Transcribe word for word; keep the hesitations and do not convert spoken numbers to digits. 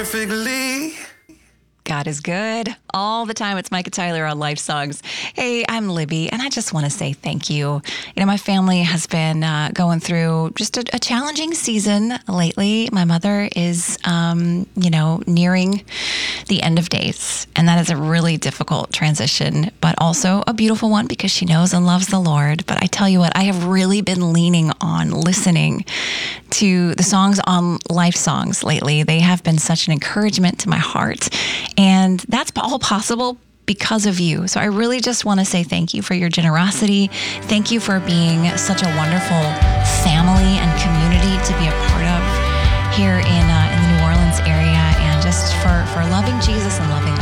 perfectly. God is good all the time. It's Micah Tyler on Life Songs. Hey, I'm Libby, and I just want to say thank you. You know, my family has been uh, going through just a, a challenging season lately. My mother is, um, you know, nearing the end of days, and that is a really difficult transition, but also a beautiful one because she knows and loves the Lord. But I tell you what, I have really been leaning on listening to the songs on Life Songs lately. They have been such an encouragement to my heart. And that's all possible because of you. So I really just want to say thank you for your generosity. Thank you for being such a wonderful family and community to be a part of here in uh, in the New Orleans area, and just for, for loving Jesus and loving